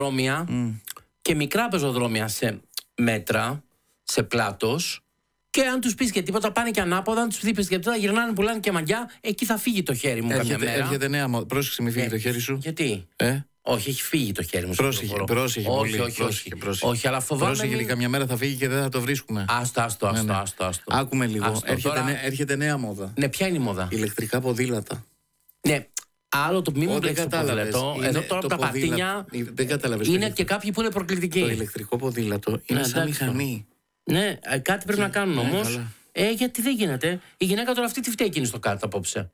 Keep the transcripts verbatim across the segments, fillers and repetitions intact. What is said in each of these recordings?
πεζοδρόμια mm. και μικρά πεζοδρόμια σε μέτρα, σε πλάτος. Και αν τους πεις και τίποτα, πάνε και ανάποδα. Αν τους πεις και τίποτα, γυρνάνε, πουλάνε και μαγιά. Εκεί θα φύγει το χέρι μου έρχεται, κάποια μέρα. Έρχεται νέα μόδα. Πρόσεξε, μην φύγει ε, το χέρι σου. Γιατί? Ε? Όχι, έχει φύγει το χέρι μου. Πρόσεχε, πρόσεχε, όχι, πολύ. Όχι, πρόσεχε, πρόσεχε. όχι, αλλά φοβάμαι. Πρόσεχε, μην... καμιά μέρα θα φύγει και δεν θα το βρίσκουμε. Άστο, άστο, άστο. Ναι, ναι. άστο, άστο. Άκουμε λίγο. Άστο, έρχεται, τώρα... νέα, έρχεται νέα μόδα. Ναι, ποια είναι η μόδα? Ηλεκτρικά ποδήλατα. Ναι. Άλλο το μη μου μπλέξει το ποδήλατο. Εδώ τώρα τα πατίνια. Δεν κατάλαβες. Είναι και κάποιοι που είναι προκλητικοί. Το ηλεκτρικό ποδήλατο είναι σαν μηχανή. Ναι, κάτι πρέπει να κάνουν όμως. Ε, γιατί δεν γίνεται. Η γυναίκα τώρα αυτή τι φταίει εκείνη στο κάτω απόψε.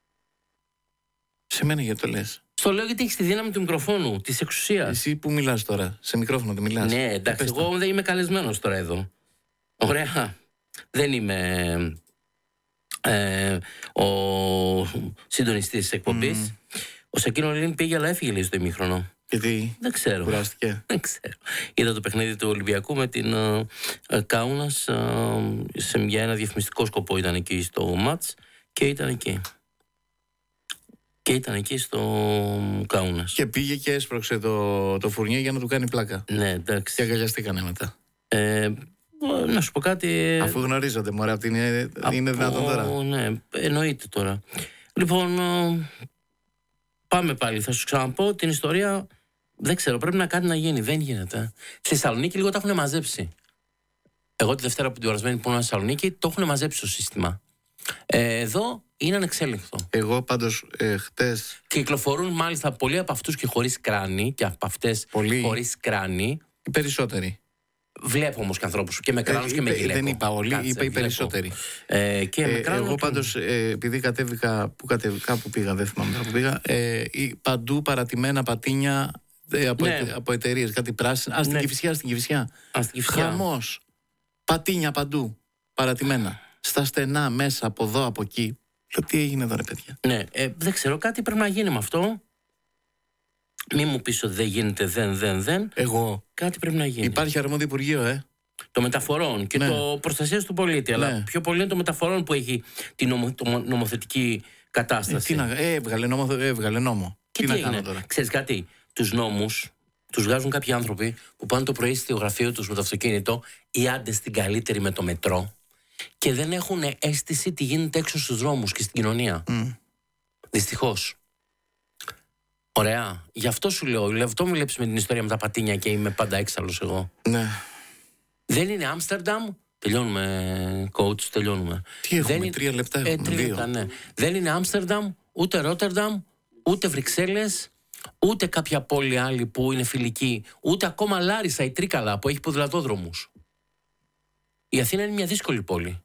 Σε μένα γιατί το λες? Στο λέω γιατί έχει τη δύναμη του μικροφόνου, της εξουσίας. Εσύ που μιλάς τώρα, σε μικρόφωνο δεν μιλάς? Ναι, εντάξει, εγώ δεν είμαι καλεσμένος τώρα εδώ. Ωραία. Δεν είμαι ε, ο συντονιστής της εκπομπής. Mm. Ο Σακίνο Λίν πήγε, αλλά έφυγε λέει στο ημίχρονο. Γιατί? Δεν ξέρω. Κουράστηκε. Δεν ξέρω. Είδα το παιχνίδι του Ολυμπιακού με την uh, uh, Κάουνας uh, σε για ένα διαφημιστικό σκοπό ήταν εκεί στο μάτς και ήταν εκεί. Και ήταν εκεί στο Κάουνας. Και πήγε και έσπρωξε το, το φουρνιέ για να του κάνει πλάκα. Ναι, εντάξει. Και αγκαλιαστήκανε μετά. Ε, να σου πω κάτι. Αφού γνωρίζονται, μωρέ, αυτή είναι, από... είναι δυνατόν τώρα. Ναι, εννοείται τώρα. Λοιπόν, πάμε πάλι. Θα σου ξαναπώ την ιστορία. Δεν ξέρω, πρέπει να κάτι να γίνει. Δεν γίνεται. Στη Θεσσαλονίκη λίγο τα έχουν μαζέψει. Εγώ τη Δευτέρα που την ορασμένη που ήμουν στη Θεσσαλονίκη το έχουν μαζέψει το σύστημα. Ε, εδώ είναι ανεξέλεγκτο. Εγώ πάντως ε, χτες. Κυκλοφορούν μάλιστα πολλοί από αυτούς και χωρίς κράνη και από αυτές χωρίς κράνη. Οι περισσότεροι. Βλέπω όμως και ανθρώπους και με κράνους ε, και με γυλαίκο. Δεν είπα όλοι, Κάτσε, είπα οι περισσότεροι. Ε, και ε, με κράνο, εγώ πάντως, ε, επειδή κατέβηκα, που κατέβηκα, κάπου πήγα, δεν θυμάμαι που πήγα, ε, παντού παρατημένα πατίνια ε, από, ναι. ετε, από εταιρείες, κάτι πράσινα. Α, στην ναι. Κηφισιά, στην Κηφισιά. Χαμός. Πατίνια παντού, παρατημένα. Στα στενά, μέσα, από εδώ, από εκεί. Τι έγινε εδώ, ρε παιδιά? Ναι, ε, δεν ξέρω, κάτι πρέπει να γίνει με αυτό. Μη μου πεις ότι δεν γίνεται, δεν, δεν, δεν. Εγώ. Κάτι πρέπει να γίνει. Υπάρχει αρμόδιο Υπουργείο, ε. Το μεταφορών και ναι. το προστασίας του πολίτη. Ναι. Αλλά πιο πολύ είναι το μεταφορών που έχει την νομο, το νομοθετική κατάσταση. Ε, τι να, ε, έβγαλε νόμο. Έβγαλε νόμο. Και τι, τι να κάνω τώρα? Ξέρεις κάτι, τους νόμους τους βγάζουν κάποιοι άνθρωποι που πάνε το πρωί στο γραφείο τους με το αυτοκίνητο ή άντε στην καλύτερη με το μετρό και δεν έχουν αίσθηση τι γίνεται έξω στους δρόμους και στην κοινωνία. Mm. Δυστυχώς. Ωραία. Γι' αυτό σου λέω. Γι' αυτό μου λέψει με την ιστορία με τα πατίνια και είμαι πάντα έξαλλος εγώ. Ναι. Δεν είναι Άμστερνταμ. Τελειώνουμε, coach, τελειώνουμε. Τι έχουμε, δεν τρία λεπτά έχουμε, ε, τρία δύο. Λεπτά, ναι. Δεν είναι Άμστερνταμ, ούτε Ρότερνταμ, ούτε Βρυξέλλες, ούτε κάποια πόλη άλλη που είναι φιλική, ούτε ακόμα Λάρισα ή Τρίκαλα που έχει ποδηλατόδρομους. Η Αθήνα είναι μια δύσκολη πόλη.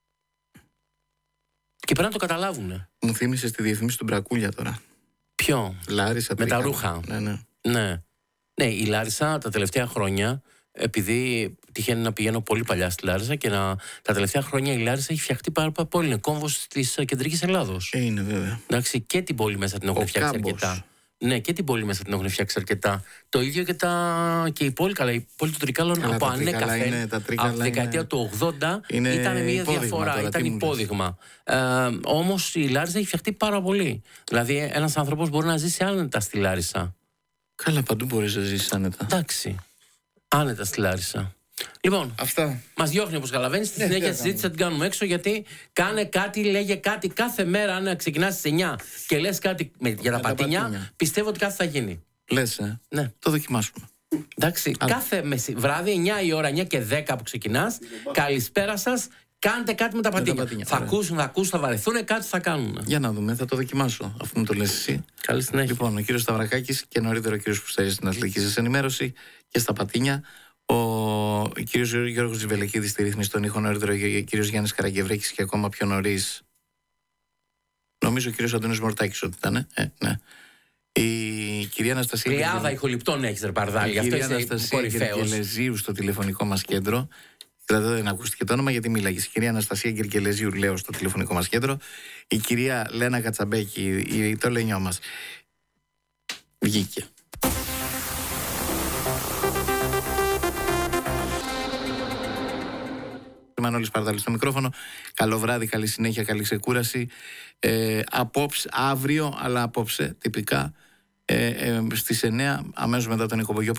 Και πρέπει να το καταλάβουνε. Μου θύμισες τη διαφήμιση του Μπρακούλια τώρα. Ποιο? Λάρισα, με τα ρούχα. Ναι, ναι. Ναι. Ναι, η Λάρισα τα τελευταία χρόνια, επειδή τυχαίνει να πηγαίνω πολύ παλιά στη Λάρισα και να, τα τελευταία χρόνια η Λάρισα έχει φτιαχτεί πάρα πολύ. Είναι κόμβος της κεντρικής Ελλάδος. Ε, είναι βέβαια. Εντάξει, και την πόλη μέσα την έχουν Ο φτιάξει κάμπος. αρκετά. Ναι, και την πόλη μέσα την έχουν φτιάξει αρκετά. Το ίδιο και, τα... και η πόλη, καλά, η πόλη του Τρικάλων από ανέκαθεν, από τη δεκαετία είναι... του ογδόντα ήταν μια διαφορά, τώρα, ήταν υπόδειγμα. Ε, όμως η Λάρισα έχει φτιαχτεί πάρα πολύ. Δηλαδή ένας άνθρωπος μπορεί να ζήσει άνετα στη Λάρισα. Καλά, παντού μπορείς να ζήσεις άνετα. Εντάξει, άνετα στη Λάρισα. Λοιπόν, μας διώχνει όπως καταλαβαίνεις. Στη συνέχεια τη συζήτηση θα την κάνουμε έξω γιατί κάνε κάτι, λέγε κάτι κάθε μέρα. Αν ξεκινάς στις εννιά και λες κάτι με, για τα με πατίνια, πατίνια, πιστεύω ότι κάτι θα γίνει. Λες, ε. Ναι. Το δοκιμάσουμε. Εντάξει, Άρα. κάθε μεση, βράδυ, εννιά η ώρα, εννιά και δέκα που ξεκινάς, καλησπέρα σας, κάντε κάτι με τα πατίνια. Με τα πατίνια. Θα Άρα. ακούσουν, θα ακούσουν, θα βαρεθούν, κάτι θα κάνουν. Για να δούμε, θα το δοκιμάσω αφού μου το λες εσύ. Καλή συνέχεια. Λοιπόν, ο κύριος Σταυρακάκης και νωρίτερα ο κύριος Πουστέρης στην αθλητική σας ενημέρωση και στα πατίνια. Ο κύριος Γιώργος Τζιβελεκίδης στη ρύθμιση των ήχων, νωρίτερα ο κύριος Γιάννης Καραγκευρέκης και ακόμα πιο νωρίς. Νομίζω ο κύριος Αντώνης Μορτάκης ότι ήταν. Ε, ναι. Η κυρία Αναστασία. Τριάδα ηχοληπτών έχεις, ρε Παρδάλη. Η κυρία Αναστασία Γκερκελεζίου στο τηλεφωνικό μας κέντρο. Δηλαδή δεν ακούστηκε το όνομα γιατί μίλαγε. Η κυρία Αναστασία Γκερκελεζίου, λέω, στο τηλεφωνικό μας κέντρο. Η κυρία Λένα Κατσαμπέκη, το λένιό μας. Βγήκε. Μανώλης Παρδάλης στο μικρόφωνο. Καλό βράδυ, καλή συνέχεια, καλή ξεκούραση. Ε, απόψε, αύριο, αλλά απόψε τυπικά Ε, ε, στις εννιά, αμέσως μετά τον Νικοπογιό